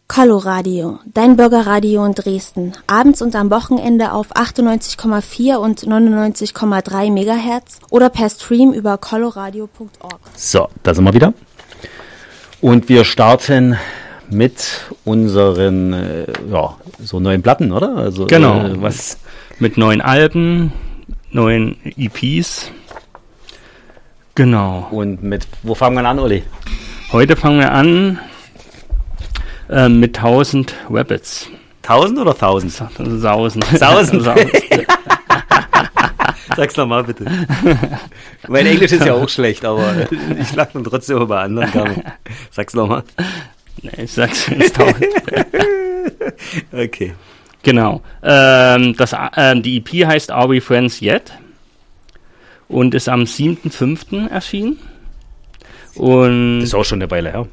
Coloradio, dein Bürgerradio in Dresden. Abends und am Wochenende auf 98,4 und 99,3 MHz oder per Stream über coloradio.org. So, da sind wir wieder. Und wir starten mit unseren so neuen Platten, oder? Also, genau, mit neuen Alben, neuen EPs. Genau. Und wo fangen wir an, Uli? Heute fangen wir an mit 1000 Rabbits. 1000 oder 1000? 1000. 1000? Sag's nochmal bitte. Mein Englisch ist ja auch schlecht, aber ich lach dann trotzdem über anderen Gaben. Sag's nochmal. Nee, ich sag's jetzt 1000. Okay. Genau. Die EP heißt Are We Friends Yet? Und ist am 7.5. erschienen. Und das ist auch schon eine Weile her.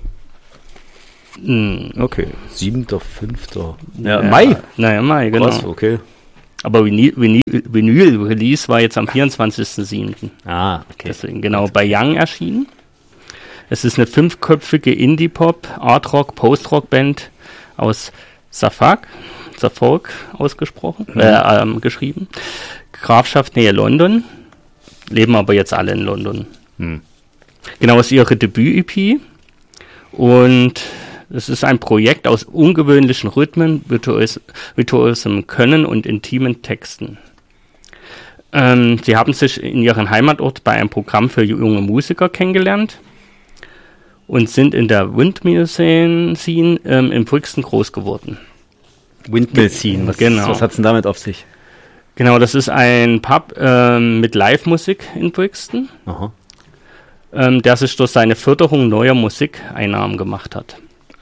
Okay, 7.5. Ja, Mai? Naja, Mai, genau. Krass, okay. Aber Vinyl-Release war jetzt am 24.7. Ah, okay. Deswegen genau bei Young erschienen. Es ist eine 5-köpfige Indie-Pop, Art-Rock, Post-Rock-Band aus Suffolk ausgesprochen, geschrieben. Grafschaft Nähe London. Leben aber jetzt alle in London. Genau, ist ihre Debüt-EP. Und es ist ein Projekt aus ungewöhnlichen Rhythmen, virtuosem Können und intimen Texten. Sie haben sich in ihrem Heimatort bei einem Programm für junge Musiker kennengelernt und sind in der Windmill-Scene in Brixton groß geworden. Windmill-Scene, was hat's denn damit auf sich? Genau, das ist ein Pub mit Live-Musik in Brixton, der sich durch seine Förderung neuer Musikeinnahmen gemacht hat.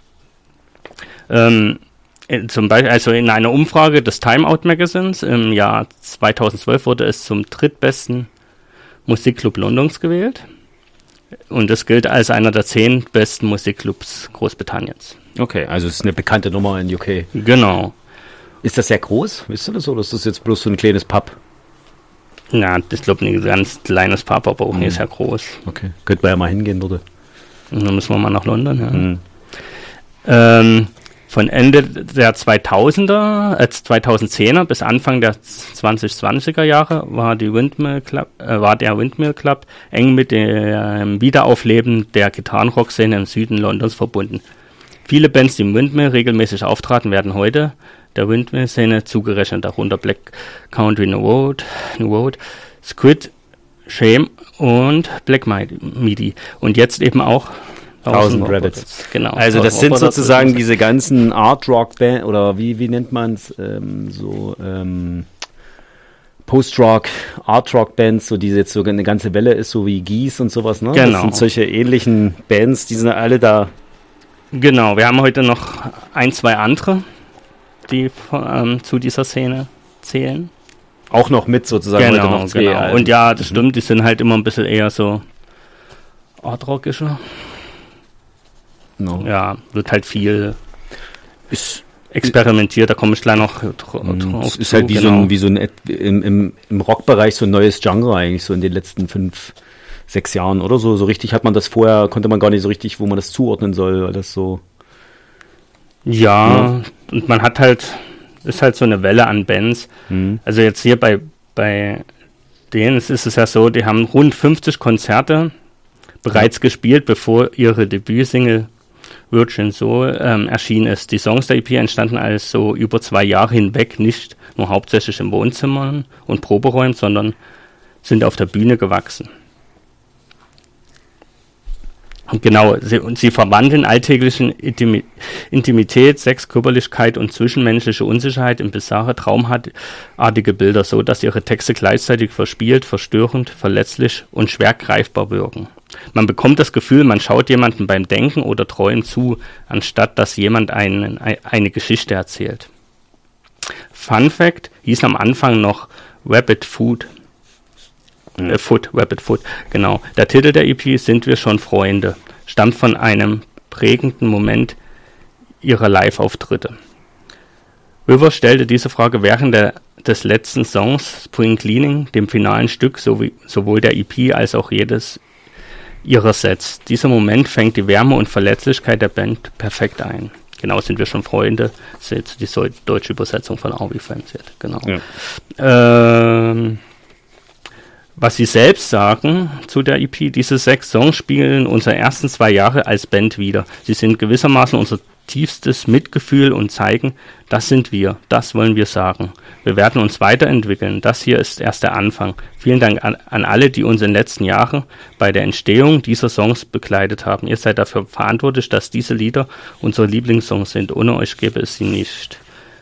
Zum Beispiel, also in einer Umfrage des Time Out Magazins im Jahr 2012 wurde es zum drittbesten Musikclub Londons gewählt. Und es gilt als einer der 10 besten Musikclubs Großbritanniens. Okay, also es ist eine bekannte Nummer in UK. Genau. Ist das sehr groß? Wisst ihr das, oder ist das jetzt bloß so ein kleines Pub? Na, ich glaube, ein ganz kleines Pub, aber auch nicht sehr groß. Okay, könnte man ja mal hingehen, oder? Und dann müssen wir mal nach London, ja. Von Ende der 2010er bis Anfang der 2020er Jahre war der Windmill Club eng mit dem Wiederaufleben der Gitarrenrock-Szene im Süden Londons verbunden. Viele Bands, die im Windmill regelmäßig auftraten, werden heute der Windmill-Szene zugerechnet, darunter Black Country New Road, Squid, Shame und Black Midi. Und jetzt eben auch 1000 Rabbits. Genau. Also das sind sozusagen diese ganzen Art-Rock-Bands, oder wie nennt man es, Post-Rock, Art-Rock-Bands, so die jetzt so eine ganze Welle ist, so wie Geese und sowas, ne? Genau. Das sind solche ähnlichen Bands, die sind alle da. Genau, wir haben heute noch 2 andere, die zu dieser Szene zählen. Auch noch mit sozusagen heute noch 2. Genau. Und ja, das stimmt, die sind halt immer ein bisschen eher so Art-Rockischer. No. Ja, wird halt viel experimentiert, da komme ich gleich noch drauf. Ist halt wie so ein im Rockbereich so ein neues Genre eigentlich, so in den letzten 5-6 Jahren oder so. So richtig hat man das vorher, konnte man gar nicht so richtig, wo man das zuordnen soll, weil das so. Ja, und man hat halt, ist halt so eine Welle an Bands. Also jetzt hier bei denen ist es ja so, die haben rund 50 Konzerte bereits gespielt, bevor ihre Debütsingle Virgin Soul erschienen ist. Die Songs der EP entstanden also über 2 Jahre hinweg, nicht nur hauptsächlich in Wohnzimmern und Proberäumen, sondern sind auf der Bühne gewachsen. Und genau, sie verwandeln alltäglichen Intimität, Sex, Körperlichkeit und zwischenmenschliche Unsicherheit in bizarre, traumartige Bilder, so dass ihre Texte gleichzeitig verspielt, verstörend, verletzlich und schwer greifbar wirken. Man bekommt das Gefühl, man schaut jemandem beim Denken oder Träumen zu, anstatt dass jemand eine Geschichte erzählt. Fun Fact, hieß am Anfang noch Rabbit Foot, genau. Der Titel der EP, Sind wir schon Freunde, stammt von einem prägenden Moment ihrer Live-Auftritte. River stellte diese Frage während des letzten Songs Spring Cleaning, dem finalen Stück sowohl der EP als auch jedes ihrer Sets. Dieser Moment fängt die Wärme und Verletzlichkeit der Band perfekt ein. Genau, sind wir schon Freunde. Das ist jetzt die deutsche Übersetzung von Are We Friends Yet, genau. Ja. Was sie selbst sagen zu der EP, diese 6 Songs spiegeln unsere ersten 2 Jahre als Band wider. Sie sind gewissermaßen unser tiefstes Mitgefühl und zeigen, das sind wir, das wollen wir sagen. Wir werden uns weiterentwickeln, das hier ist erst der Anfang. Vielen Dank an alle, die uns in den letzten Jahren bei der Entstehung dieser Songs begleitet haben. Ihr seid dafür verantwortlich, dass diese Lieder unsere Lieblingssongs sind. Ohne euch gäbe es sie nicht.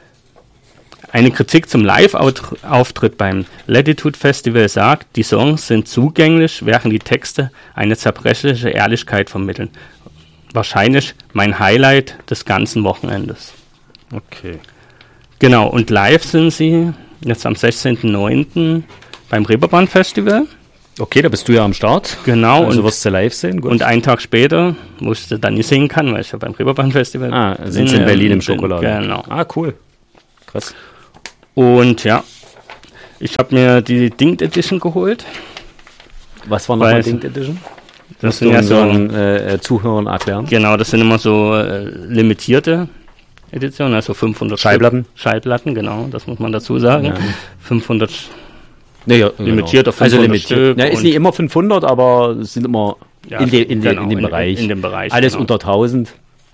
Eine Kritik zum Live-Auftritt beim Latitude Festival sagt, die Songs sind zugänglich, während die Texte eine zerbrechliche Ehrlichkeit vermitteln. Wahrscheinlich mein Highlight des ganzen Wochenendes. Okay. Genau, und live sind sie jetzt am 16.09. beim Reeperbahn Festival. Okay, da bist du ja am Start. Genau. Also wirst du live sehen. Gut. Und einen Tag später, wo ich sie dann nicht sehen kann, weil ich ja beim Reeperbahn Festival sind sie in Berlin im Schokoladen. Genau. Ah, cool. Krass. Und ja, ich habe mir die Dinged Edition geholt. Was war nochmal Dinged Edition? Das sind ja so Zuhörern erklären. Genau, das sind immer so limitierte Editionen, also 500 Schallplatten. Schallplatten, genau, das muss man dazu sagen. Ja. 500 limitiert auf 500 limitiert. Ja, ist nicht immer 500, aber es sind immer in dem Bereich. In dem Bereich. Alles unter 1000.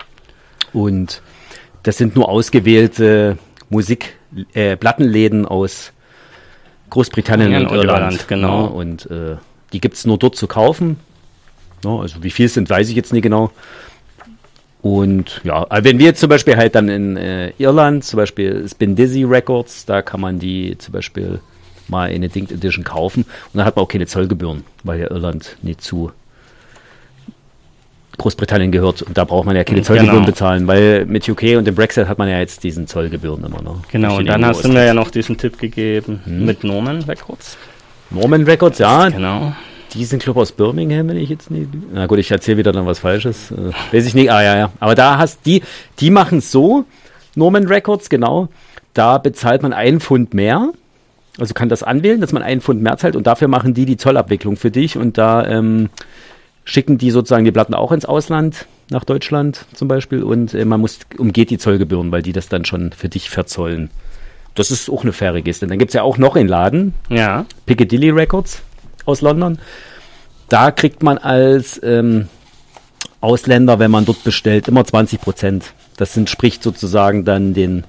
Und das sind nur ausgewählte Plattenläden aus Großbritannien und Irland. Genau. Ja, und die gibt es nur dort zu kaufen. Ja, also wie viel es sind, weiß ich jetzt nicht genau. Und ja, wenn wir jetzt zum Beispiel halt dann in Irland, zum Beispiel Spin Dizzy Records, da kann man die zum Beispiel mal in eine Dinged Edition kaufen. Und dann hat man auch keine Zollgebühren, weil ja Irland nicht zu Großbritannien gehört. Und da braucht man ja keine Zollgebühren bezahlen, weil mit UK und dem Brexit hat man ja jetzt diesen Zollgebühren immer noch. Genau, und dann hast du mir ja noch diesen Tipp gegeben mit Norman Records. Norman Records, ja. Genau. Die sind, glaube ich, aus Birmingham, wenn ich jetzt nicht... Na gut, ich erzähle wieder dann was Falsches. Weiß ich nicht. Ja. Aber da hast die machen es so, Norman Records, genau. Da bezahlt man 1 Pfund mehr. Also kann das anwählen, dass man 1 Pfund mehr zahlt. Und dafür machen die Zollabwicklung für dich. Und da schicken die sozusagen die Platten auch ins Ausland, nach Deutschland zum Beispiel. Und man umgeht die Zollgebühren, weil die das dann schon für dich verzollen. Das ist auch eine faire Geste. Dann gibt es ja auch noch einen Laden. Ja. Piccadilly Records aus London. Da kriegt man als Ausländer, wenn man dort bestellt, immer 20%. Das entspricht sozusagen dann den...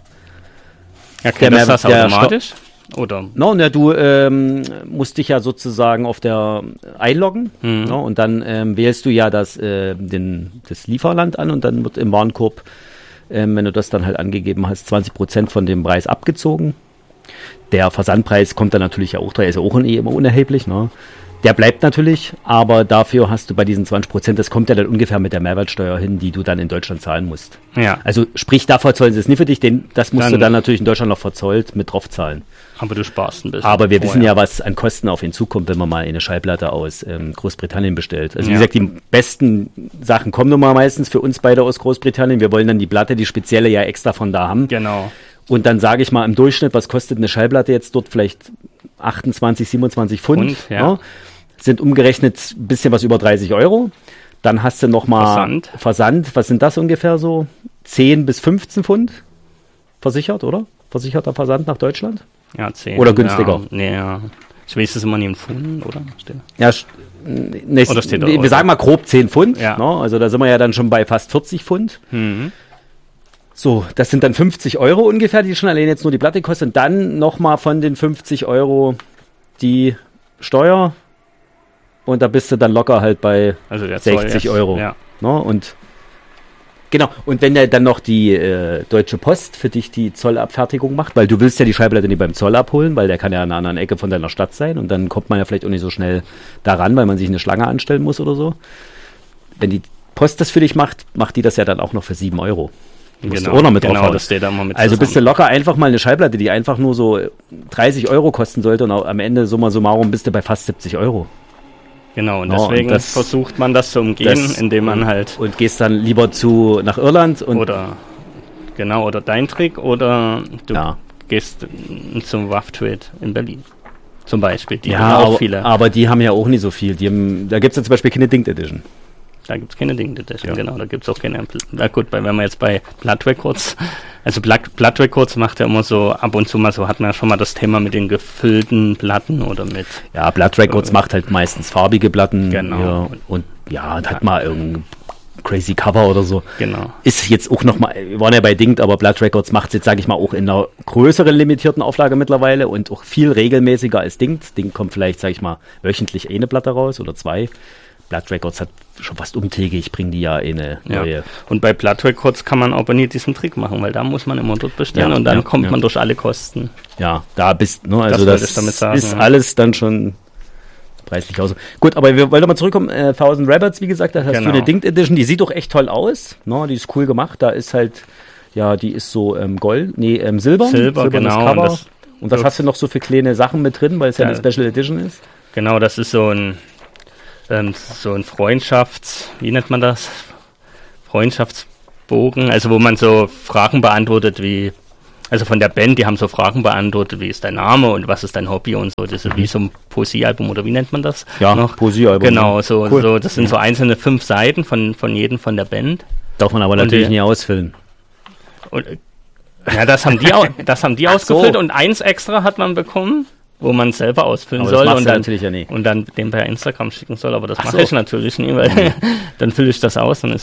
Erkennt das automatisch? Oder? No, ne, du musst dich ja sozusagen auf der einloggen, no, und dann wählst du ja das Lieferland an und dann wird im Warenkorb, wenn du das dann halt angegeben hast, 20% von dem Preis abgezogen. Der Versandpreis kommt dann natürlich auch, da ist ja auch immer unerheblich, ne? Der bleibt natürlich, aber dafür hast du bei diesen 20%, das kommt ja dann ungefähr mit der Mehrwertsteuer hin, die du dann in Deutschland zahlen musst. Ja. Also sprich, da verzollen sie es nicht für dich, das musst du dann natürlich in Deutschland noch verzollt mit drauf zahlen. Aber du sparst ein bisschen. Aber wir wissen ja, was an Kosten auf ihn zukommt, wenn man mal eine Schallplatte aus Großbritannien bestellt. Also wie gesagt, die besten Sachen kommen nun mal meistens für uns beide aus Großbritannien. Wir wollen dann die Platte, die spezielle ja extra von da haben. Genau. Und dann sage ich mal im Durchschnitt, was kostet eine Schallplatte jetzt dort? Vielleicht 28, 27 Pfund. Ja. Sind umgerechnet ein bisschen was über 30 Euro. Dann hast du nochmal Versand. Was sind das ungefähr so? 10 bis 15 Pfund versichert, oder? Versicherter Versand nach Deutschland? Ja, 10. Oder günstiger? Ja. Ich weiß es immer nicht in Pfunden, oder? Ja, oder steht wir sagen mal grob 10 Pfund. Ja. Ne? Also da sind wir ja dann schon bei fast 40 Pfund. Mhm. So, das sind dann 50 Euro ungefähr, die schon allein jetzt nur die Platte kosten. Und dann nochmal von den 50 Euro die Steuer. Und da bist du dann locker halt bei 60 Euro. Ja. Ne? Und genau, und wenn dann noch die Deutsche Post für dich die Zollabfertigung macht, weil du willst ja die Schallplatte nicht beim Zoll abholen, weil der kann ja an einer anderen Ecke von deiner Stadt sein und dann kommt man ja vielleicht auch nicht so schnell daran, weil man sich eine Schlange anstellen muss oder so. Wenn die Post das für dich macht, macht die das ja dann auch noch für 7 Euro. Musst du auch noch mit drauf das steht da mal mit also bist du locker einfach mal eine Schallplatte, die einfach nur so 30 Euro kosten sollte und am Ende summa summarum bist du bei fast 70 Euro. Genau, und deswegen versucht man das zu umgehen, indem man halt... Und gehst dann lieber nach Irland und... Oder dein Trick, oder du gehst zum WAF-Trade in Berlin. Zum Beispiel. Aber die haben ja auch nicht so viel. Da gibt es ja zum Beispiel keine Dinged Edition. Da gibt es keine Limited Edition, genau. Da gibt es auch keine. Na gut, wenn man jetzt bei Blood Records, also Blood Records macht ja immer so ab und zu mal so, hat man ja schon mal das Thema mit den gefüllten Platten oder mit. Ja, Blood Records macht halt meistens farbige Platten. Genau. Ja, und hat mal irgendein crazy Cover oder so. Genau. Ist jetzt auch nochmal, wir waren ja bei Dingt, aber Blood Records macht es jetzt, sage ich mal, auch in einer größeren limitierten Auflage mittlerweile und auch viel regelmäßiger als Dingt. Dingt kommt vielleicht, sage ich mal, wöchentlich eine Platte raus oder zwei. Blood Records hat schon fast umtägig, bringen die ja eine neue. Ja. Und bei Blood Records kann man aber nie diesen Trick machen, weil da muss man immer dort bestellen und dann kommt man durch alle Kosten. Ja, da bist, ne, also das ist alles dann schon preislich aus. Gut, aber wir wollen mal zurückkommen. 1000 Rabbits, wie gesagt, da hast du eine Dingt Edition, die sieht doch echt toll aus. Ne, die ist cool gemacht. Da ist halt, die ist so Silber. Silber, genau. Cover. Und das hast du noch so für kleine Sachen mit drin, weil es ja eine Special Edition ist. Genau, das ist so ein wie nennt man das? Freundschaftsbogen, also wo man so Fragen beantwortet also von der Band, die haben so Fragen beantwortet, wie ist dein Name und was ist dein Hobby und so, das ist wie so ein Poesiealbum oder wie nennt man das? Ja, noch? Poesiealbum. Genau, so das sind so einzelne 5 Seiten von jedem von der Band. Darf man aber natürlich nicht ausfüllen. Und, das haben die ausgefüllt und eins extra hat man bekommen, wo man selber ausfüllen soll und dann dem per Instagram schicken soll, aber das mache ich natürlich nie, weil dann fülle ich das aus und